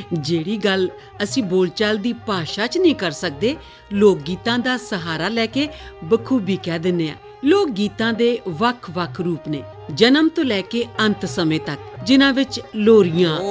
ਜਿਹੜੀ ਗੱਲ ਅਸੀਂ ਬੋਲਚਾਲ ਦੀ ਭਾਸ਼ਾ 'ਚ ਨਹੀਂ ਕਰ ਸਕਦੇ, ਲੋਕ ਗੀਤਾਂ ਦਾ ਸਹਾਰਾ ਲੈ ਕੇ ਬਖੂਬੀ ਕਹਿ ਦਿੰਦੇ ਆ। ਲੋਕ ਗੀਤਾਂ ਦੇ ਵੱਖ-ਵੱਖ ਰੂਪ ਨੇ, ਜਨਮ ਤੋਂ ਲੈ ਕੇ ਅੰਤ ਸਮੇਂ ਤੱਕ, ਜਿਨ੍ਹਾਂ ਵਿੱਚ ਲੋਰੀਆਂ